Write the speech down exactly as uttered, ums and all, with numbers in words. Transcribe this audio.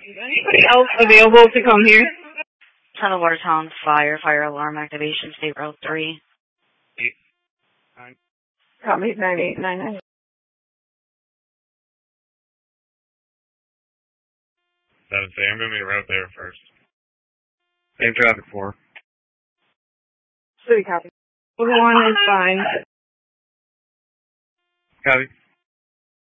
Is anybody else available to come here? Tunnel Watertown Fire, fire alarm activation, State Road three. Eight, nine. Copy nine eight nine nine. Seven, say, I'm going to be right there first. Same traffic four. City copy. One is fine. Copy.